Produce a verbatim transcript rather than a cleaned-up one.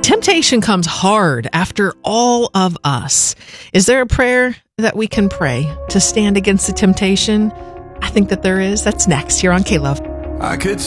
Temptation comes hard after all of us. Is there a prayer that we can pray to stand against the temptation? I think that there is. That's next here on K-Love. I could